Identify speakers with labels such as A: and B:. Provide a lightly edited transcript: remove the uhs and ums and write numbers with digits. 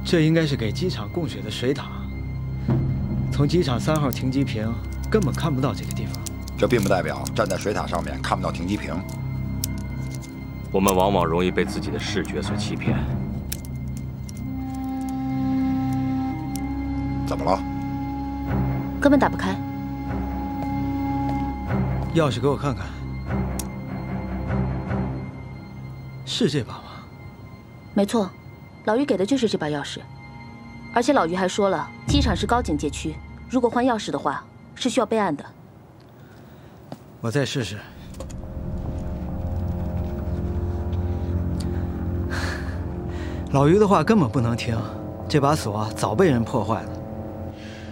A: 这应该是给机场供水的水塔。从机场3号停机坪根本看不到这个地方。
B: 这并不代表站在水塔上面看不到停机坪。
C: 我们往往容易被自己的视觉所欺骗。
B: 怎么了？
D: 根本打不开。
A: 钥匙给我看看。是这把吗？
D: 没错，老于给的就是这把钥匙。而且老于还说了，机场是高警戒区，如果换钥匙的话，是需要备案的。
A: 我再试试。老于的话根本不能听，这把锁早被人破坏了。